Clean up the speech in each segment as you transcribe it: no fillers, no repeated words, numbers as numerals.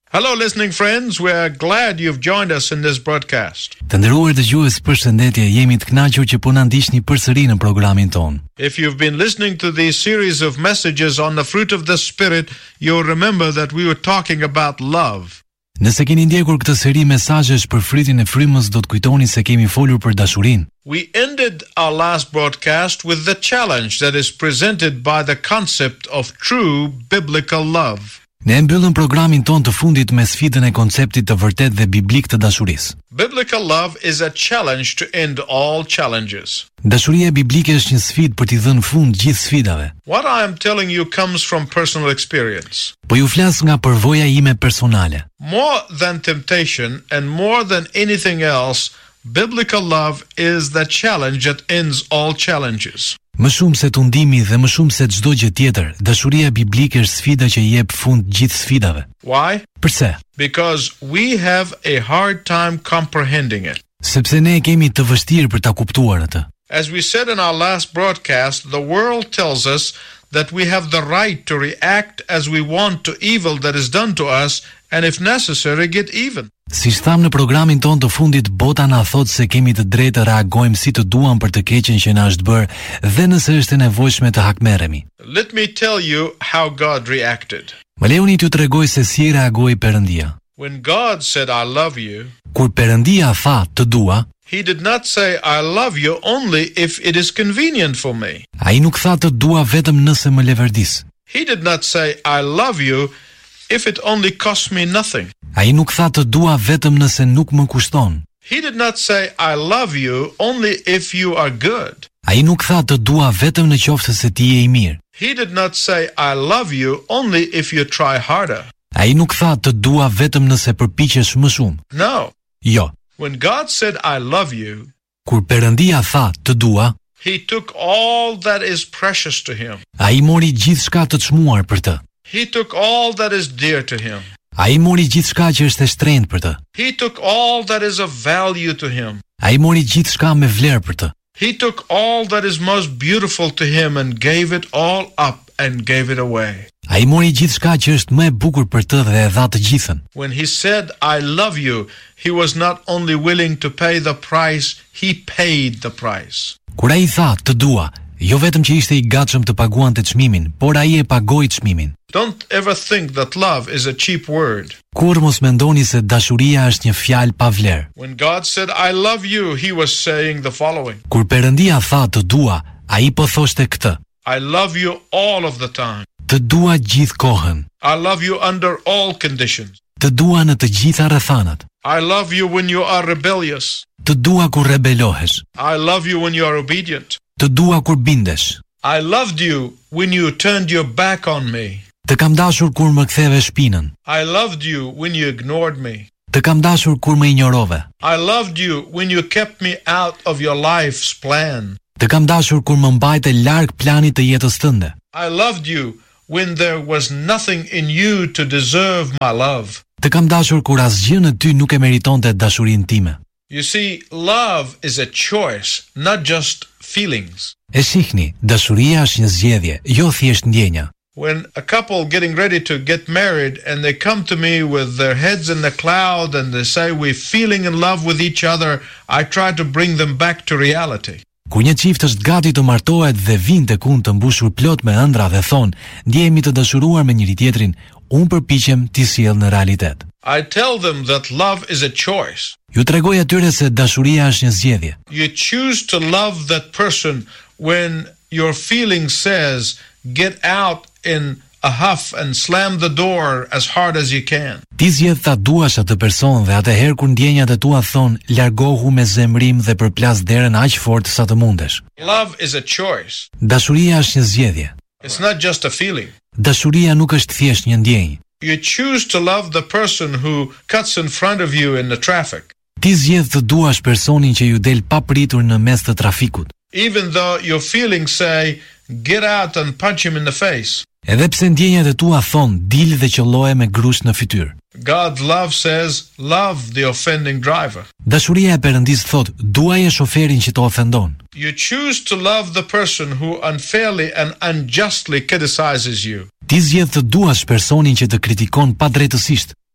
Hello listening friends, we are glad you've joined us in this broadcast. Të nderuar dëgjues, përshëndetje, jemi të kënaqur që po na ndiqni përsëri në programin ton. If you've been listening to these series of messages on the fruit of the Spirit, you'll remember that we were talking about love. Nëse keni ndjekur këtë seri mesazhesh për fritin e frymës, do të kujtoni se kemi folur për dashurinë. We ended our last broadcast with the challenge that is presented by the concept of true biblical love. Ne mbyllëm programin ton të fundit me sfidën e konceptit të vërtet dhe biblik të dashurisë. Biblical love is a challenge to end all challenges. Dashuria biblike është një sfidë për t'i dhënë fund gjithë sfidave. What I am telling you comes from personal experience. Po ju flas nga përvoja ime personale. More than temptation and more than anything else, biblical love is the challenge that ends all challenges. Më shumë se tundimi dhe më shumë se çdo gjë tjetër, dashuria biblike është sfida që jep fund gjithë sfidave. Why? Përse? Because we have a hard time comprehending it. Sepse ne kemi të vështirë për ta kuptuar atë. As we said in our last broadcast, the world tells us that we have the right to react as we want to evil that is done to us and if necessary get even. Siç tham në programin ton të fundit, bota na thot se kemi të drejtë të reagojmë si të duam për të keqen që na është bërë dhe nëse është e nevojshme të hakmerremi. Let me tell you how God reacted. Më lejoni t'ju tregoj se si reagoi Perëndia. When God said I love you, Kur Perëndia tha të dua, He did not say I love you only if it is convenient for me. ai nuk tha të dua vetëm nëse më leverdis. He did not say I love you if it only costs me nothing. Ai nuk tha të dua vetëm nëse nuk më kushton. He did not say I love you only if you are good. Ai nuk tha të dua vetëm në qoftë se ti je i mirë. He did not say I love you only if you try harder. Ai nuk tha të dua vetëm nëse përpiqesh më shumë. No. Jo. When God said I love you, Kur Perëndia tha të dua, He took all that is precious to Him. ai mori gjithçka të çmuar për të. He took all that is dear to Him. Ai mori gjithçka që është e shtrenjtë për të. He took all that is of value to Him. Ai mori gjithçka me vlerë për të. He took all that is most beautiful to Him and gave it all up and gave it away. Ai mori gjithçka që është më e bukur për të dhe e dha të gjithën. When He said, I love you, He was not only willing to pay the price, He paid the price. Kur ai tha të dua, jo vetëm që ishte i gatshëm të paguante çmimin, por ai e pagoi çmimin. Don't ever think that love is a cheap word. Kur mos mendoni se dashuria është një fjalë pa vlerë. When God said, I love you, He was saying the following. Kur Perëndia tha të dua, ai po thoshte këtë: I love you all of the time. Të dua gjithë kohën. I love you under all conditions. Të dua në të gjitha rrethanat. I love you when you are rebellious. Të dua kur rebelohesh. I love you when you are obedient. Të dua kur bindesh. I loved you when you turned your back on me. Të kam dashur kur më ktheve shpinën. I loved you when you ignored me. Të kam dashur kur më injorove. I loved you when you kept me out of your life's plan. Të kam dashur kur më mbajte larg planit të jetës tënde. I loved you when there was nothing in you to deserve my love. Të kam dashur kur asgjë në ty nuk e meritonte dashurinë time. You see, love is a choice, not just feelings. E shihni, dashuria është një zgjedhje, jo thjesht ndjenja. When a couple getting ready to get married and they come to me with their heads in the cloud and they say we're feeling in love with each other, I try to bring them back to reality. Kur një çift është gati të martohet dhe vin tek unë të mbushur plot me ëndra dhe thon, ndjehemi të dashuruar me njëri tjetrin, unë përpiqem t'i sjell në realitet. I tell them that love is a choice. Ju tregoj atyre se dashuria është një zgjedhje. You choose to love that person when your feeling says get out in a huff and slam the door as hard as you can. Ti zgjedh ta duash atë person dhe atëherë kur ndjenjat e tua thon largohu me zemrim dhe përplas derën aq fort sa të mundesh. Love is a choice. Dashuria është një zgjedhje. It's not just a feeling. Dashuria nuk është thjesht një ndjenjë. You choose to love the person who cuts in front of you in the traffic. Ti zgjedh të duash personin që ju del papritur në mes të trafikut. Even though your feelings say get out and punch him in the face. Edhe pse ndjenjat e tua thon dil dhe qelloje me grush në fytyrë. God's love says love the offending driver. Dashuria e Perëndisë thot duaje shoferin që të ofendon. You choose to love the person who unfairly and unjustly criticizes you. Ti zgjedh të duash personin që të kritikon padrejtësisht.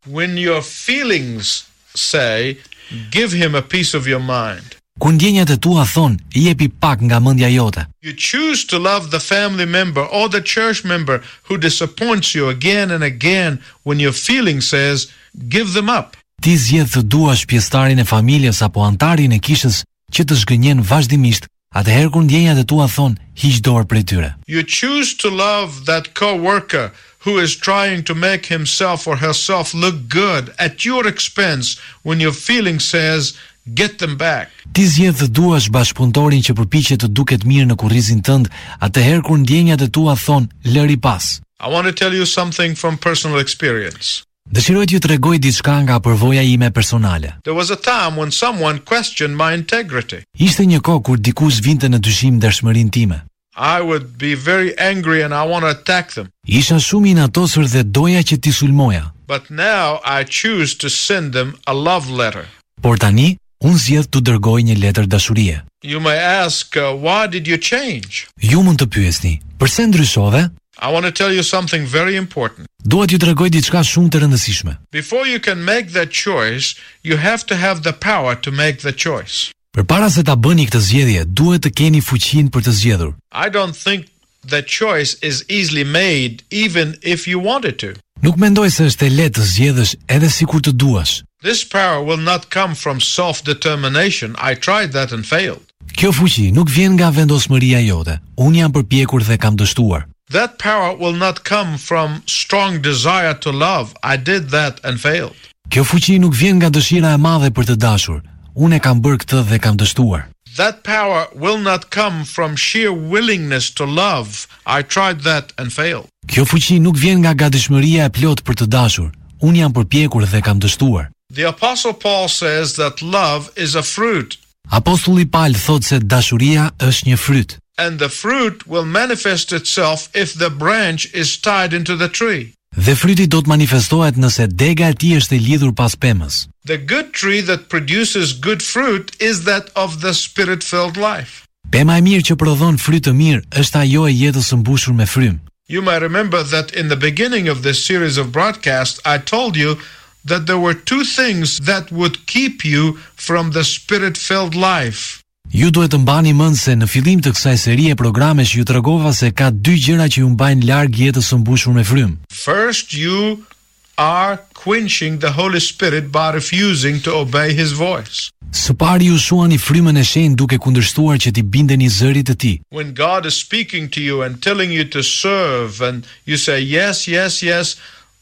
When your feelings say, give him a piece of your mind. Kur ndjenjat e tua thon, jepi pak nga mendja jote. You choose to love the family member or the church member who disappoints you again and again when your feeling says, give them up. Ti zgjedh të duash pjesëtarin e familjes apo antarin e kishës që të zgënjen vazhdimisht, atëherë kur ndjenjat e tua thon, hiq dorë prej tyre. You choose to love that co-worker who is trying to make himself or herself look good at your expense when your feeling says, get them back. Ti zgjedh të duash bashkëpunëtorin që përpiqet të duket mirë në kurrizin tënd, atëherë kur ndjenjat e tua thon, lëri pas. I want to tell you something from personal experience. Dëshiroj t'ju tregoj diçka nga përvoja ime personale. There was a time when someone questioned my integrity. Ishte një kohë kur dikush vinte në dyshim ndershmërinë time. I would be very angry and I want to attack them. Isha shumë i inatosur dhe doja që t'i sulmoja. But now I choose to send them a love letter. Por tani, unë zgjedh t'u dërgoj një letër dashurie. You may ask, why did you change? Ju mund të pyesni, pse ndryshove? I want to tell you something very important. Dua t'ju tregoj diçka shumë të rëndësishme. Before you can make that choice, you have to have the power to make the choice. Përpara se ta bëni këtë zgjedhje, duhet të keni fuqinë për të zgjedhur. I don't think that choice is easily made even if you wanted to. Nuk mendoj se është e lehtë të zgjedhësh edhe sikur të duash. This power will not come from self-determination. I tried that and failed. Kjo fuqi nuk vjen nga vendosmëria jote. Unë jam përpjekur dhe kam dështuar. That power will not come from strong desire to love. I did that and failed. Kjo fuqi nuk vjen nga dëshira e madhe për të dashur. Unë e kam bërë këtë dhe kam dështuar. That power will not come from sheer willingness to love. I tried that and failed. Kjo fuqi nuk vjen nga gatishmëria e plot për të dashur. Unë jam përpjekur dhe kam dështuar. The Apostle Paul says that love is a fruit. Apostulli Paul thotë se dashuria është një fryt. And the fruit will manifest itself if the branch is tied into the tree. Dhe fryti do të manifestohet nëse dega e tij është e lidhur pas pemës. The good tree that produces good fruit is that of the spirit-filled life. Pema e mirë që prodhon fryt të mirë është ajo e jetës së mbushur me frym. You may remember that in the beginning of this series of broadcasts, I told you that there were two things that would keep you from the spirit-filled life. Ju duhet të mbani mend se në fillim të kësaj serie programesh ju tregova se ka dy gjëra që ju mbajnë larg jetës së mbushur me frym. First, you are quenching the Holy Spirit by refusing to obey His voice. Së pari ju shuani frymën e shenjtë duke kundërshtuar që t'i bindeni zërit të Tij. When God is speaking to you and telling you to serve and you say yes, yes, yes,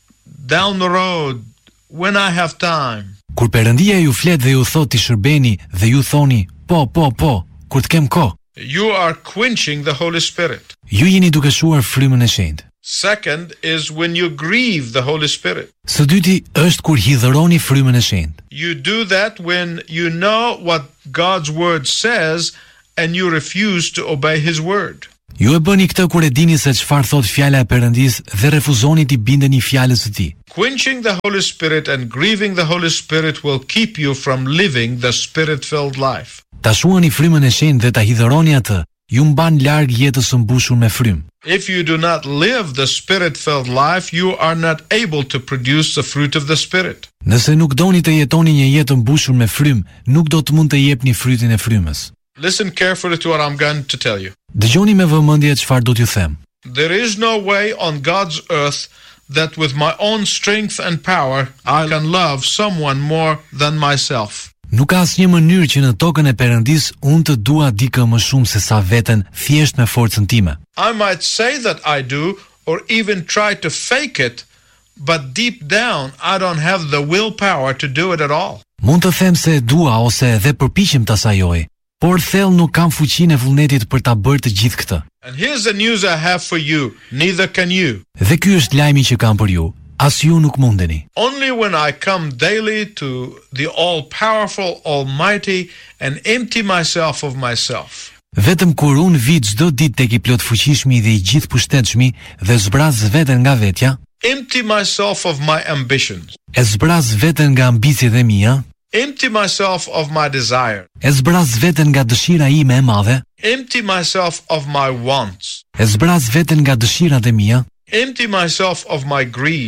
down the road, when I have time. Kur Perëndia ju flet dhe ju thotë të shërbeni dhe ju thoni po, kur të kem kohë. You are quenching the Holy Spirit. Ju jeni duke shuar frymën e shenjtë. Second is when you grieve the Holy Spirit. Së dyti është kur hidhëroni frymën e shenjtë. You do that when you know what God's word says and you refuse to obey His word. Ju e bëni këtë kur e dini se çfarë thot fjala e Perëndisë dhe refuzoni t'i bindeni fjalës së Tij. Quenching the Holy Spirit and grieving the Holy Spirit will keep you from living the spirit-filled life. Ta shuani frymën e shenjtë dhe ta hidhëroni atë, ju mban larg jetës së mbushur me frym. If you do not live the spirit-filled life, you are not able to produce the fruit of the Spirit. Nëse nuk doni të jetoni një jetë mbushur me frym, nuk do të mund të jepni frytin e frymës. Listen carefully to what I'm going to tell you. Dëgjoni me vëmendje çfarë do t'ju them. There is no way on God's earth that with my own strength and power I can love someone more than myself. Nuk ka asnjë mënyrë që në tokën e Perëndisë unë të dua dikë më shumë se sa veten thjesht me forcën time. I might say that I do or even try to fake it, but deep down I don't have the willpower to do it at all. Mund të them se e dua ose edhe përpiqem ta asajoj, por thellë nuk kam fuqinë e vullnetit për ta bërë të gjithë këtë. And here's the news I have for you, neither can you. Dhe ky është lajmi që kam për ju. As ju nuk mundeni. Only when I come daily to the all-powerful, almighty and empty myself of myself. Vetëm kur unë vi çdo ditë tek I plot fuqishmi dhe I gjithë pushtetshmi dhe zbraz veten nga vetja, empty myself of my ambitions. E zbraz veten nga ambicjet e mia, empty myself of my desire. E zbraz veten nga dëshira ime e madhe, empty myself of my wants. E zbraz veten nga dëshirat e mia, empty myself of my greed.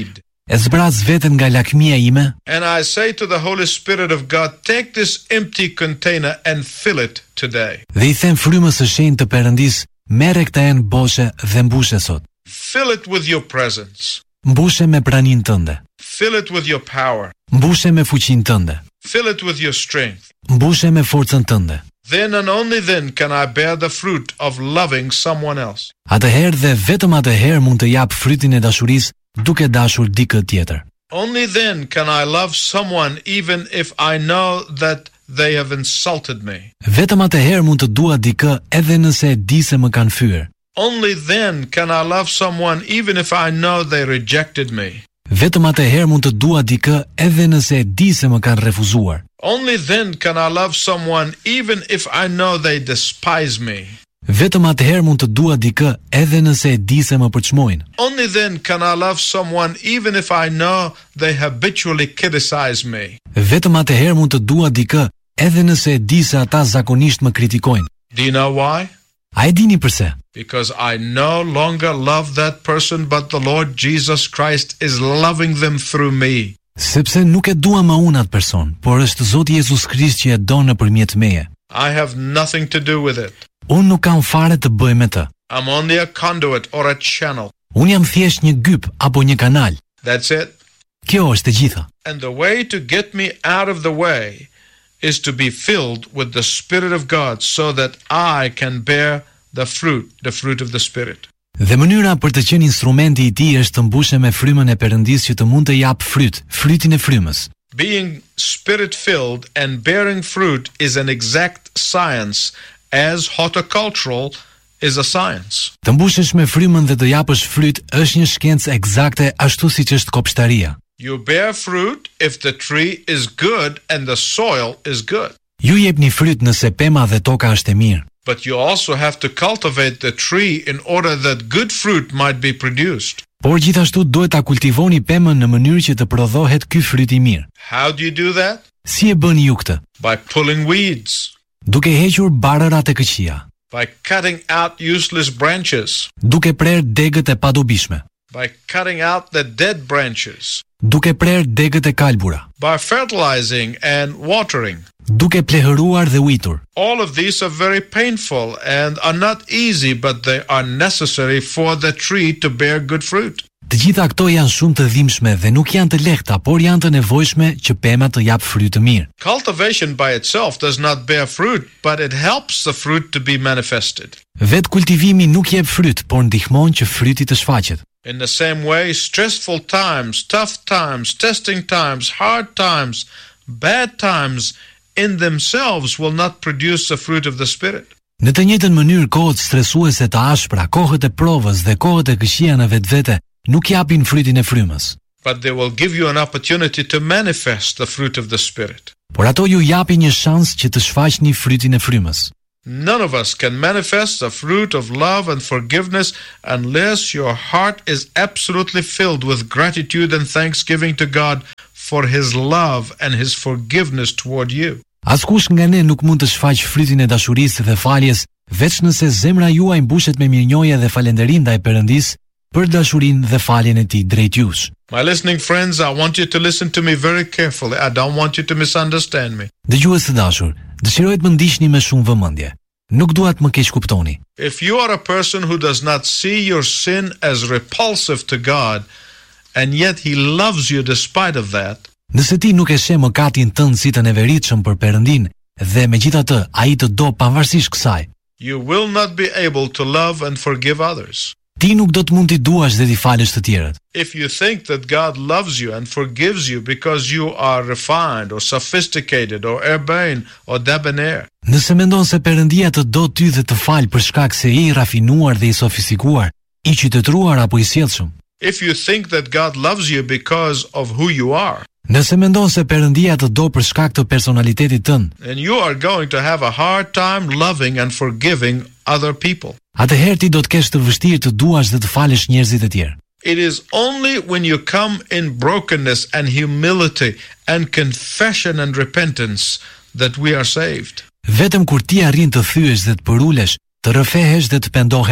E zbraz veten nga lakmia ime, and I say to the Holy Spirit of God, take this empty container and fill it today. dhe i them frymës së shenjtë të Perëndis, merre këtë enë boshe dhe mbushe sot. Fill it with your presence. Mbushe me praninë tënde. Fill it with your power. Mbushe me fuqinë tënde. Fill it with your strength. Mbushe me forcën tënde. Then and only then can I bear the fruit of loving someone else. Atëherë dhe vetëm atëherë mund të jap frytin e dashurisë duke dashur dikë tjetër. Only then can I love someone even if I know that they have insulted me. Vetëm atëherë mund të dua dikë edhe nëse e di se më kanë fyer. Only then can I love someone even if I know they rejected me. Vetëm atëherë mund të dua dikë edhe nëse e di se më kanë refuzuar. Only then can I love someone even if I know they despise me. Vetëm atëherë mund të dua dikë edhe nëse e di se më përçmojnë. Only then can I love someone even if I know they habitually criticize me. Vetëm atëherë mund të dua dikë edhe nëse e di se ata zakonisht më kritikojnë. Do you know why? A e dini pse? Because I no longer love that person, but the Lord Jesus Christ is loving them through me. Sepse nuk e dua më unë atë person, por është Zoti Jezus Krisht që e don nëpërmjet meje. I have nothing to do with it. Unë nuk kam fare të bëj me të. I'm only a conduit or a channel. Unë jam thjesht një gyp apo një kanal. That's it. Kjo është e gjitha. And the way to get me out of the way is to be filled with the Spirit of God so that I can bear the fruit of the Spirit. Dhe mënyra për të qenë instrumenti i tij është të mbushem me frymën e Perëndisë që të mund të jap frytin e frymës. Being Spirit-filled and bearing fruit is an exact science, as horticultural is a science. Të mbushesh me frymën dhe të japësh fryt është një shkencë eksakte ashtu siç është kopshtaria. You bear fruit if the tree is good and the soil is good. Ju jepni fryt nëse pema dhe toka është e mirë. But you also have to cultivate the tree in order that good fruit might be produced. Por gjithashtu duhet ta kultivoni pemën në mënyrë që të prodhohet ky fryt i mirë. How do you do that? Si e bëni ju këtë? By pulling weeds. Duke hequr barërat e këqija. By cutting out useless branches. Duke prerë degët e padobishme. By cutting out the dead branches. Duke prerë degët e kalbura. By fertilizing and watering. Duke plehëruar dhe ujtur. All of these are very painful and are not easy, but they are necessary for the tree to bear good fruit. Të gjitha këto janë shumë të dhimbshme dhe nuk janë të lehta, por janë të nevojshme që pema të jap fryt të mirë. Cultivation by itself does not bear fruit, but it helps the fruit to be manifested. Vetë kultivimi nuk jep fryt, por ndihmon që fryti të shfaqet. In the same way, stressful times, tough times, testing times, hard times, bad times in themselves will not produce the fruit of the Spirit. Në të njëjtën mënyrë, kohët stresuese të ashpra, kohët e provës dhe kohët e këqija në vetvete nuk japin frytin e frymës. But they will give you an opportunity to manifest the fruit of the Spirit. Por ato ju japin një shans që të shfaqni frytin e frymës. None of us can manifest the fruit of love and forgiveness unless your heart is absolutely filled with gratitude and thanksgiving to God for His love and His forgiveness toward you. Askush nga ne nuk mund të shfaq frytin e dashurisë dhe faljes veç nëse zemra juaj mbushet me mirënjohje dhe falënderim ndaj Perëndisë për dashurinë dhe faljen e Tij drejt jush. My listening friends, I want you to listen to me very carefully. I don't want you to misunderstand me. Dëgjues të dashur, dëshiroj të më ndiqni me shumë vëmendje. Nuk dua të më keq kuptoni. If you are a person who does not see your sin as repulsive to God, and yet He loves you despite of that, nëse ti nuk e sheh mëkatin tënd si të neveritshëm për Perëndin dhe megjithatë ai të do pavarësisht kësaj, you will not be able to love and forgive others. Ti nuk do të mund t'i duash dhe t'i falësh të tjerët. If you think that God loves you and forgives you because you are refined or sophisticated or urbane or debonair, nëse mendon se Perëndia të do ty dhe të fal për shkak se je i rafinuar dhe i sofistikuar, i qytetëruar apo i sjellshëm, if you think that God loves you because of who you are, nëse mendon se Perëndia të do për shkak të personalitetit tënd, then you are going to have a hard time loving and forgiving other people. atëherë ti do të kesh të vështirë të duash dhe të falësh njerëzit e tjerë. It is only when you come in brokenness and humility and confession and repentance that we are saved. Vetëm kur ti arrin të thyesh dhe të përulesh, të rrëfehesh dhe të pendohesh,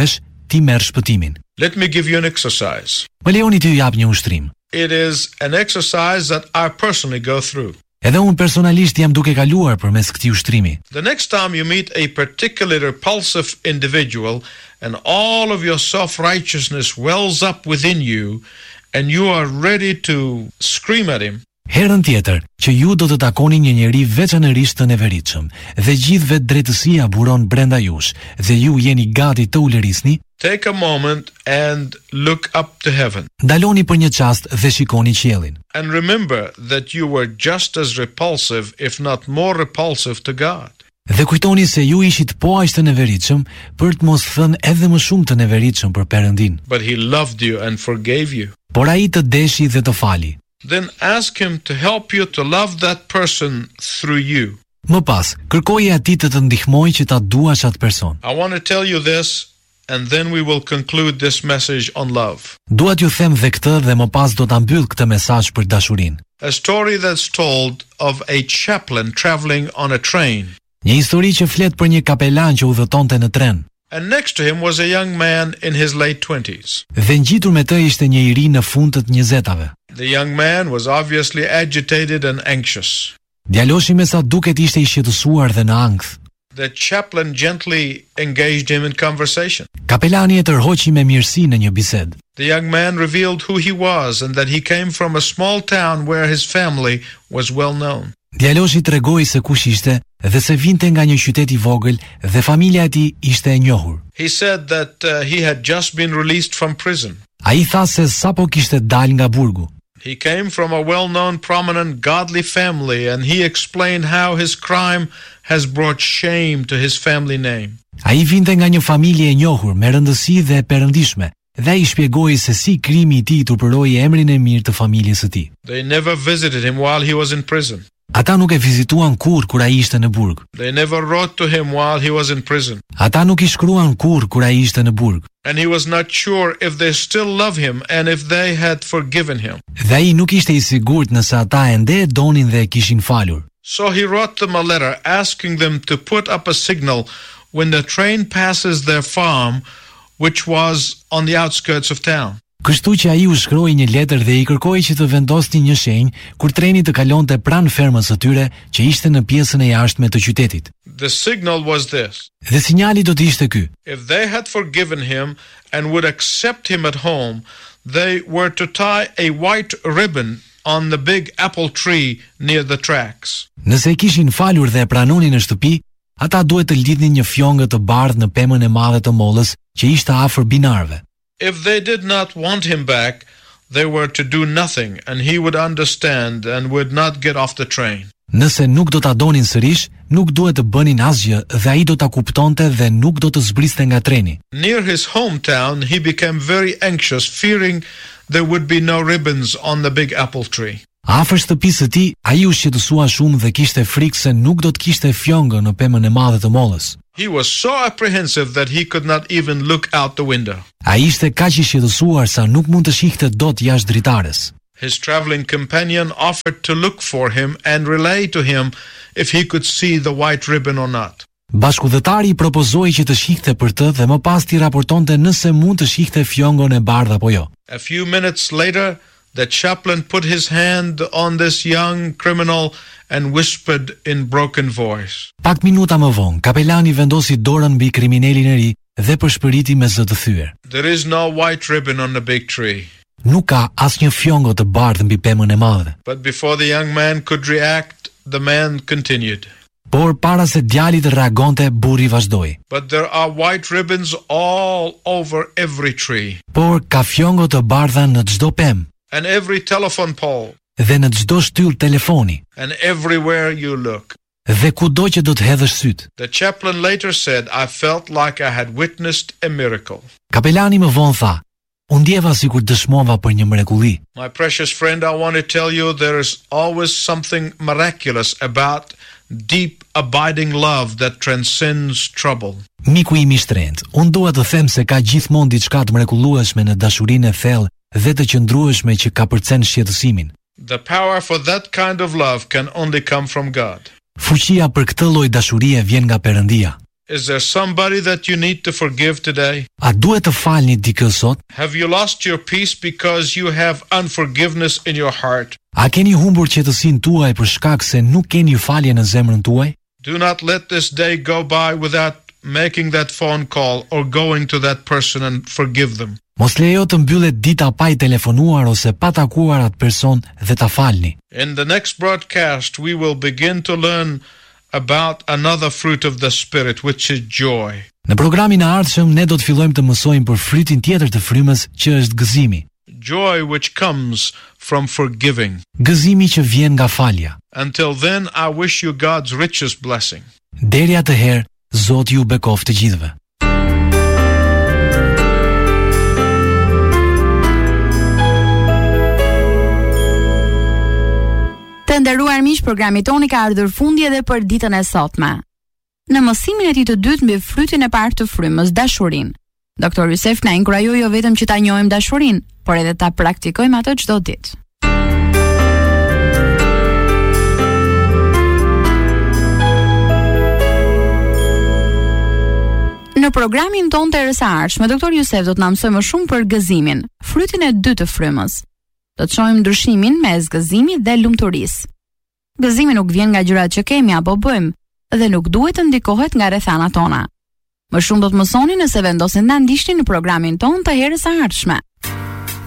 ti merr shpëtimin. Let me give you an exercise. Më lejoni t'ju jap një ushtrim. It is an exercise that I personally go through. Edhe unë personalisht jam duke kaluar përmes këtij ushtrimi. The next time you meet a particularly repulsive individual and all of your self-righteousness wells up within you and you are ready to scream at him, Herën tjetër që ju do të takoni një njeri veçanërisht të neveritshëm dhe gjithë vetëdrejtësia buron brenda jush dhe ju jeni gati të ulërisni, take a moment and look up to heaven. Ndaloni për një çast dhe shikoni qiellin. And remember that you were just as repulsive, if not more repulsive, to God. Dhe kujtoni se ju ishit po aq të neveritshëm për të mos thënë edhe më shumë të neveritshëm për Perëndin. But he loved you and forgave you. Por ai të deshi dhe të fali. Then ask him to help you to love that person through you. Më pas, kërkoje atij të ndihmojë që ta duash atë person. I want to tell you this, and then we will conclude this message on love. Dua t'ju them dhe këtë dhe më pas do ta mbyll këtë mesazh për dashurinë. A story that's told of a chaplain traveling on a train. Një histori që flet për një kapelan që udhëtonte në tren. And next to him was a young man in his late 20s. Dhe ngjitur me të ishte një i ri në fund të 20-tave. The young man was obviously agitated and anxious. Djaloshi me sa duket ishte i shqetësuar dhe në ankth. The chaplain gently engaged him in conversation. Kapelani e tërhoqi me mirësi në një bisedë. The young man revealed who he was and that he came from a small town where his family was well known. Djaloshi tregoi se kush ishte dhe se vinte nga një qytet i vogël dhe familja e tij ishte e njohur. He said that he had just been released from prison. Ai tha se sapo kishte dalë nga burgu. He came from a well-known, prominent, godly family, and he explained how his crime has brought shame to his family name. Ai vinte nga një familje e njohur me rëndësi dhe e perëndishme, dhe ai shpjegoi se si krimi i tij turpëroi emrin e mirë të familjes së tij. They never visited him while he was in prison. Ata nuk e vizituan kur ai ishte në burg. They never wrote to him while he was in prison. Ata nuk I shkruan kur ai ishte në burg. And he was not sure if they still love him and if they had forgiven him. Dhe ai nuk ishte I sigurt nëse ata ende e donin dhe e kishin falur. So he wrote them a letter asking them to put up a signal when the train passes their farm, which was on the outskirts of town. Kështu që ai u shkroi një letër dhe I kërkoi që të vendosnin një shenjë kur treni të kalonte pranë fermës së tyre që ishte në pjesën e jashtme të qytetit. The signal was this. Dhe sinjali do të ishte ky. If they had forgiven him and would accept him at home, they were to tie a white ribbon on the big apple tree near the tracks. Nëse I kishin falur dhe e pranonin në shtëpi, ata duhet të lidhnin një fjongë të bardhë në pemën e madhe të mollës që ishte afër binarëve. If they did not want him back, they were to do nothing and he would understand and would not get off the train. Nëse nuk do ta donin sërish, nuk duhet të bënin asgjë dhe ai do ta kuptonte dhe nuk do të zbriste nga treni. Near his hometown, he became very anxious, fearing there would be no ribbons on the big apple tree. Afër shtëpisë së tij, ai u shqetësua shumë dhe kishte frikë se nuk do të kishte fjongë në pemën e madhe të mollës. He was so apprehensive that he could not even look out the window. Ai ishte kaq I shqetësuar sa nuk mund të shihte dot jashtë dritares. His traveling companion offered to look for him and relay to him if he could see the white ribbon or not. Bashkëdhëtari I propozoi që të shihte për të dhe më pas t'i raportonte nëse mund të shihte fjongon e bardhë apo jo. A few minutes later, the chaplain put his hand on this young criminal and whispered in broken voice. Pak minuta më vonë, kapelani vendosi dorën mbi kriminalin e ri dhe përshpëriti me zë të thyer. There is no white ribbon on the big tree. Nuk ka asnjë fjongo të bardhë mbi pemën e madhe. But before the young man could react, the man continued. Por para se djali të reagonte, burri vazhdoi. But there are white ribbons all over every tree. Por ka fjongo të bardha në çdo pemë. And every telephone pole. Dhe në çdo shtyllë telefoni. And everywhere you look. Dhe kudo që do të hedhësh syt. The chaplain later said, I felt like I had witnessed a miracle. Kapelani më vonë tha, u ndjeva sikur dëshmova për një mrekulli. My precious friend, I want to tell you there is always something miraculous about deep abiding love that transcends trouble. Miku im I shtrenjtë, unë dua të them se ka gjithmonë diçka të mrekullueshme në dashurinë e thellë dhe të qëndrueshme që ka përcen shqetësimin. The power for that kind of love can only come from God. Fuqia për këtë lloj dashurie vjen nga Perëndia. Is there somebody that you need to forgive today? A duhet të falni dikë sot? Have you lost your peace because you have unforgiveness in your heart? A keni humbur qetësinë tuaj për shkak se nuk keni falje në zemrën tuaj? Do not let this day go by without making that phone call or going to that person and forgive them. Mos lejo të mbyllet dita pa i telefonuar ose pa takuar atë person dhe ta falni. In the next broadcast, we will begin to learn about another fruit of the Spirit, which is joy. Në programin e ardhshëm ne do të fillojmë të mësojmë për frytin tjetër të frymës, që është gëzimi. Joy which comes from forgiving. Gëzimi që vjen nga falja. Until then, I wish you God's richest blessing. Deri atëherë, Zoti ju bekoft të gjithëve. Të nderuar miq, programi toni ka ardhur fundi edhe për ditën e sotme. Në mësimin e tij të dytë mbi frytin e parë të frymës, dashurinë, Dr. Yusef na inkurajoi jo vetëm që ta njohim dashurinë, por edhe ta praktikojmë atë çdo ditë. Në programin ton të erës së ardhshme, Dr. Yusef do të na mësojë më shumë për gëzimin, frytin e dytë të frymës. Do të shohim ndryshimin mes gëzimit dhe lumturisë. Gëzimi nuk vjen nga gjërat që kemi apo bëjmë dhe nuk duhet të ndikohet nga rrethanat tona. Më shumë do të mësoni nëse vendosni ta ndiqni në programin ton të herës së ardhshme.